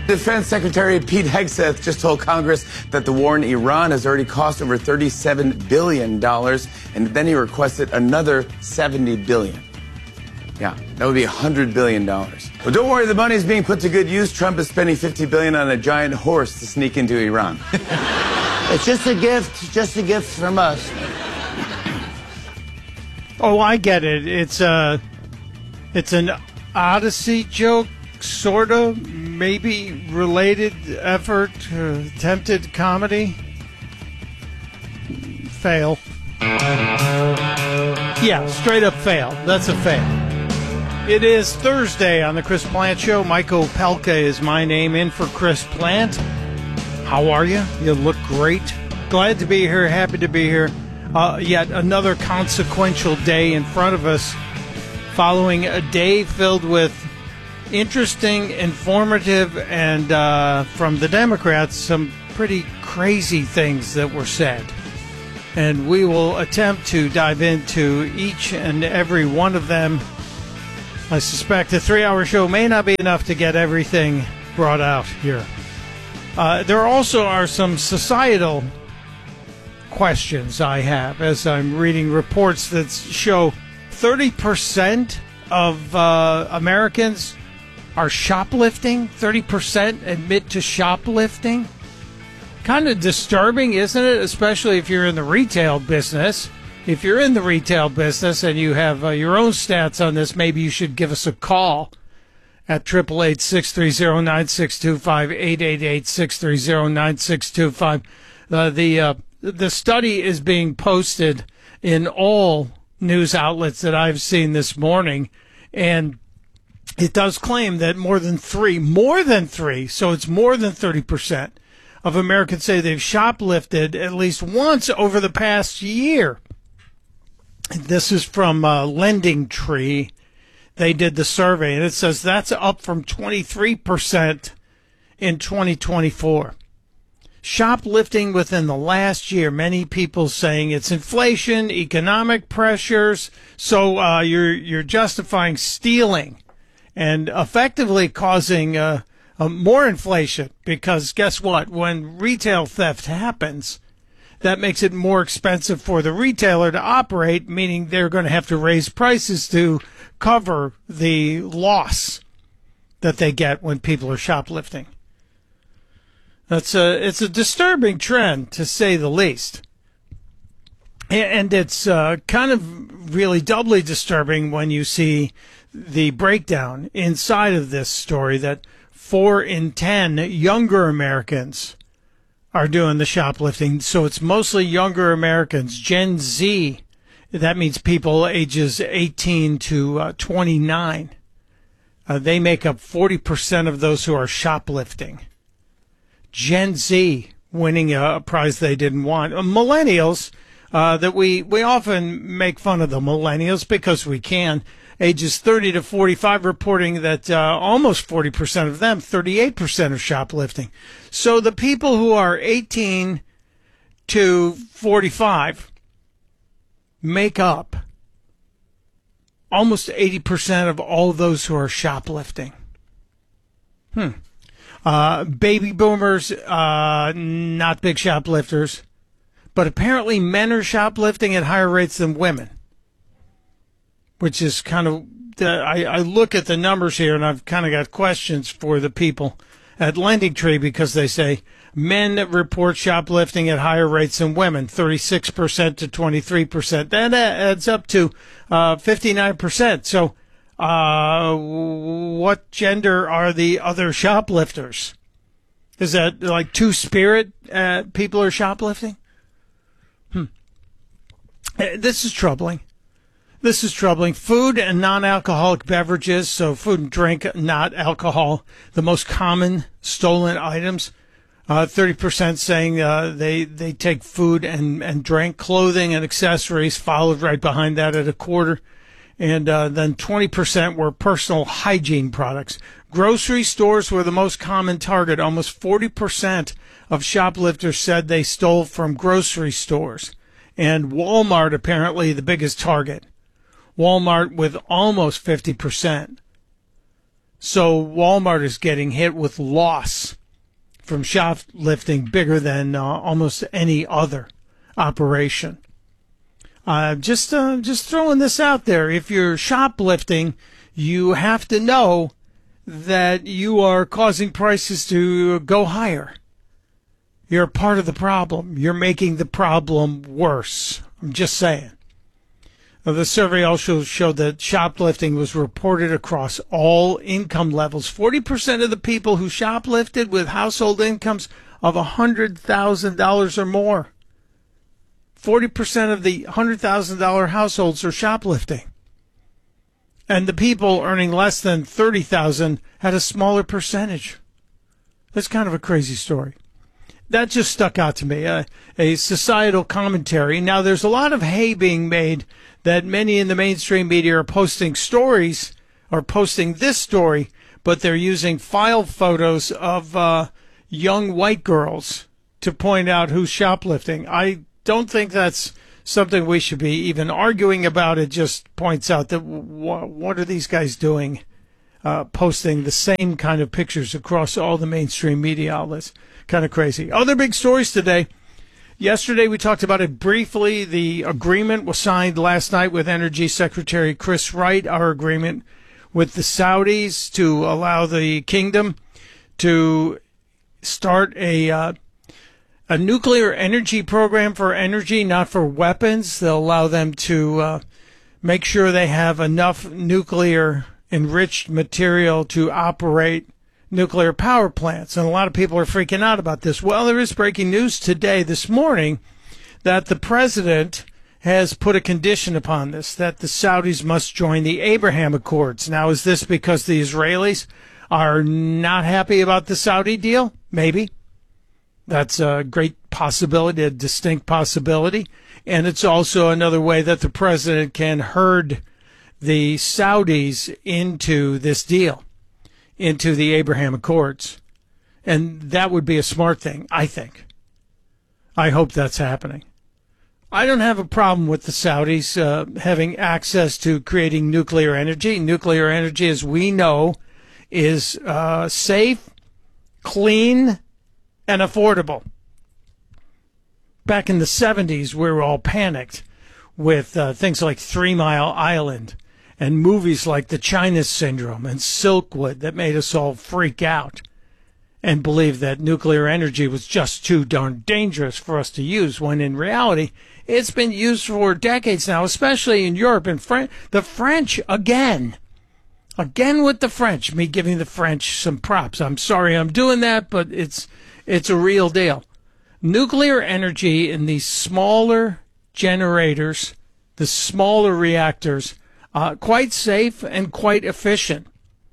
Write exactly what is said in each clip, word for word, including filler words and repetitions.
Defense Secretary Pete Hegseth just told Congress that the war in Iran has already cost over thirty-seven billion dollars, and then he requested another seventy billion dollars. Yeah, that would be one hundred billion dollars. But don't worry, the money is being put to good use. Trump is spending fifty billion dollars on a giant horse to sneak into Iran. It's just a gift, just a gift from us. Oh, I get it. It's a, it's an Odyssey joke, sort of, maybe related effort, uh, attempted comedy. Fail. Yeah, straight up fail. That's a fail. It is Thursday on the Chris Plant Show. Mike Opelka is my name, in for Chris Plant. How are you? You look great. Glad to be here. Happy to be here. Uh, yet another consequential day in front of us, following a day filled with interesting, informative, and uh, from the Democrats, some pretty crazy things that were said. And we will attempt to dive into each and every one of them. I suspect a three-hour show may not be enough to get everything brought out here. Uh, there also are some societal questions I have as I'm reading reports that show thirty percent of uh, Americans are shoplifting. thirty percent admit to shoplifting. Kind of disturbing, isn't it? Especially if you're in the retail business. If you're in the retail business and you have uh, your own stats on this, maybe you should give us a call at eight eight eight, six three zero, nine six two five, eight eight eight, six three zero, nine six two five. Uh, the uh, the study is being posted in all news outlets that I've seen this morning, and it does claim that more than three, more than three, so it's more than thirty percent of Americans say they've shoplifted at least once over the past year. This is from uh, Lending Tree. They did the survey, and it says that's up from twenty-three percent in twenty twenty-four. Shoplifting within the last year, many people saying it's inflation, economic pressures, so uh, you're you're justifying stealing and effectively causing uh, uh, more inflation, because guess what? When retail theft happens, that makes it more expensive for the retailer to operate, meaning they're going to have to raise prices to cover the loss that they get when people are shoplifting. That's a, it's a disturbing trend, to say the least. And it's uh, kind of really doubly disturbing when you see the breakdown inside of this story that four in ten younger Americans are doing the shoplifting. So it's mostly younger Americans, Gen Z. That means people ages eighteen to uh, twenty-nine. Uh, they make up forty percent of those who are shoplifting. Gen Z winning a prize they didn't want. Uh, millennials, uh, that we, we often make fun of the millennials because we can. Ages thirty to forty-five, reporting that uh, almost forty percent of them, thirty-eight percent, are shoplifting. So the people who are eighteen to forty-five make up almost eighty percent of all those who are shoplifting. Hmm. Uh, baby boomers, uh, not big shoplifters, but apparently men are shoplifting at higher rates than women, which is kind of, uh, I, I look at the numbers here and I've kind of got questions for the people at Lending Tree, because they say men report shoplifting at higher rates than women, thirty-six percent to twenty-three percent. That adds up to uh, fifty-nine percent. So uh, what gender are the other shoplifters? Is that like two-spirit uh, people are shoplifting? Hmm. This is troubling. This is troubling. Food and non-alcoholic beverages, so food and drink, not alcohol, the most common stolen items. Uh, thirty percent saying uh, they they take food and, and drink, clothing and accessories, followed right behind that at a quarter. And uh, then twenty percent were personal hygiene products. Grocery stores were the most common target. Almost forty percent of shoplifters said they stole from grocery stores. And Walmart, apparently the biggest target. Walmart with almost fifty percent. So Walmart is getting hit with loss from shoplifting bigger than uh, almost any other operation. Uh, just uh, just throwing this out there. If you're shoplifting, you have to know that you are causing prices to go higher. You're part of the problem. You're making the problem worse. I'm just saying. The survey also showed that shoplifting was reported across all income levels. forty percent of the people who shoplifted with household incomes of one hundred thousand dollars or more. forty percent of the one hundred thousand dollars households are shoplifting. And the people earning less than thirty thousand dollars had a smaller percentage. That's kind of a crazy story. That just stuck out to me, uh, a societal commentary. Now, there's a lot of hay being made that many in the mainstream media are posting stories, or posting this story, but they're using file photos of uh, young white girls to point out who's shoplifting. I don't think that's something we should be even arguing about. It just points out that w- what are these guys doing, uh, posting the same kind of pictures across all the mainstream media outlets. Kind of crazy. Other big stories today. Yesterday we talked about it briefly. The agreement was signed last night with Energy Secretary Chris Wright, our agreement with the Saudis to allow the kingdom to start a uh, a nuclear energy program for energy, not for weapons. They'll allow them to uh, make sure they have enough nuclear enriched material to operate nuclear power plants. And a lot of people are freaking out about this. Well, there is breaking news today, this morning, that the president has put a condition upon this, that the Saudis must join the Abraham Accords. Now, is this because the Israelis are not happy about the Saudi deal? Maybe. That's a great possibility, a distinct possibility. And it's also another way that the president can herd the Saudis into this deal, into the Abraham Accords. And that would be a smart thing, I think. I hope that's happening. I don't have a problem with the Saudis uh, having access to creating nuclear energy. Nuclear energy, as we know, is uh, safe, clean, and affordable. Back in the seventies, we were all panicked with uh, things like Three Mile Island and movies like The China Syndrome and Silkwood that made us all freak out and believe that nuclear energy was just too darn dangerous for us to use, when in reality, it's been used for decades now, especially in Europe. And Fran- the French, again, again with the French, me giving the French some props. I'm sorry I'm doing that, but it's it's a real deal. Nuclear energy in these smaller generators, the smaller reactors, Uh, quite safe and quite efficient,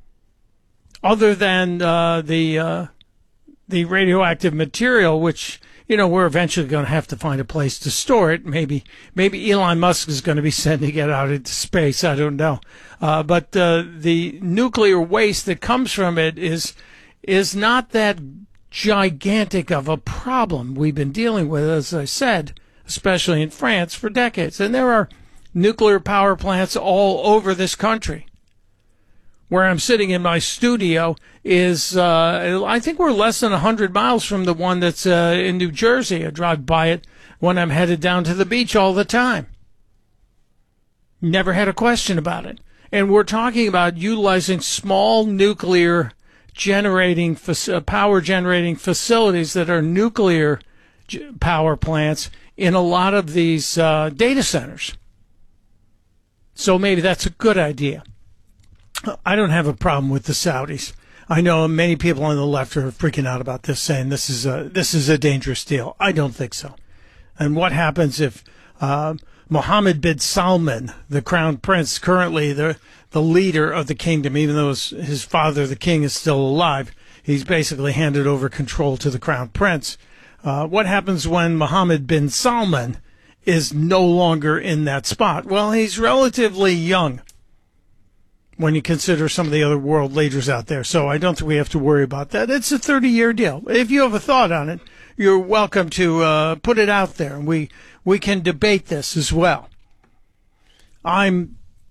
other than uh, the uh, the radioactive material, which, you know, we're eventually going to have to find a place to store it. Maybe maybe Elon Musk is going to be sending it out into space. I don't know. Uh, but uh, the nuclear waste that comes from it is is not that gigantic of a problem we've been dealing with, as I said, especially in France, for decades. And there are nuclear power plants all over this country. Where I'm sitting in my studio is, uh, I think we're less than one hundred miles from the one that's uh, in New Jersey. I drive by it when I'm headed down to the beach all the time. Never had a question about it. And we're talking about utilizing small nuclear generating, power generating facilities that are nuclear power plants in a lot of these uh, data centers. So maybe that's a good idea. I don't have a problem with the Saudis. I know many people on the left are freaking out about this, saying this is a this is a dangerous deal. I don't think so. And what happens if uh, Mohammed bin Salman, the crown prince, currently the the leader of the kingdom, even though his, his father, the king, is still alive, he's basically handed over control to the crown prince. Uh, what happens when Mohammed bin Salman is no longer in that spot? Well, he's relatively young when you consider some of the other world leaders out there. So I don't think we have to worry about that. It's a thirty-year deal. If you have a thought on it, you're welcome to uh, put it out there, and we, we can debate this as well. I'm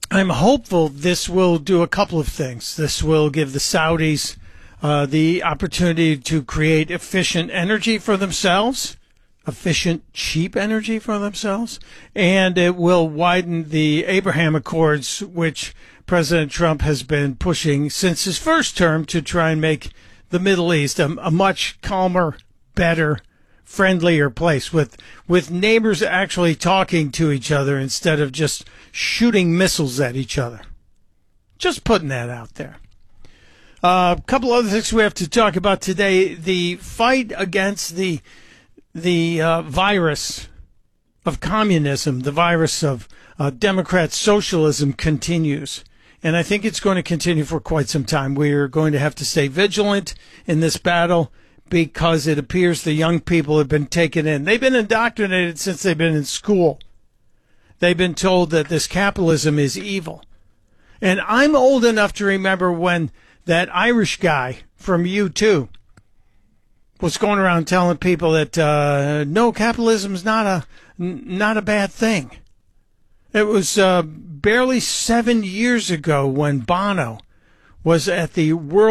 I'm hopeful this will do a couple of things. This will give the Saudis uh, the opportunity to create efficient energy for themselves, efficient, cheap energy for themselves, and it will widen the Abraham Accords, which President Trump has been pushing since his first term to try and make the Middle East a, a much calmer, better, friendlier place with with neighbors actually talking to each other instead of just shooting missiles at each other. Just putting that out there. A uh, couple other things we have to talk about today. The fight against the the uh, virus of communism, the virus of uh, Democrat socialism continues. And I think it's going to continue for quite some time. We are going to have to stay vigilant in this battle because it appears the young people have been taken in. They've been indoctrinated since they've been in school. They've been told that this capitalism is evil. And I'm old enough to remember when that Irish guy from U two was going around telling people that, uh, no, capitalism is not a, not a bad thing. It was uh, barely seven years ago when Bono was at the World